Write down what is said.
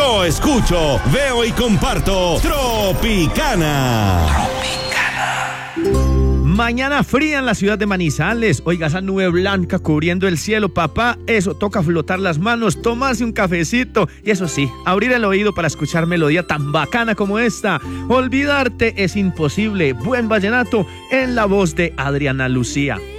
Yo escucho, veo y comparto Tropicana. Mañana fría en la ciudad de Manizales. Oiga, esa nube blanca cubriendo el cielo, papá. Eso, toca flotar las manos, tomarse un cafecito. Y eso sí, abrir el oído para escuchar melodía tan bacana como esta. Olvidarte es imposible. Buen vallenato en la voz de Adriana Lucía.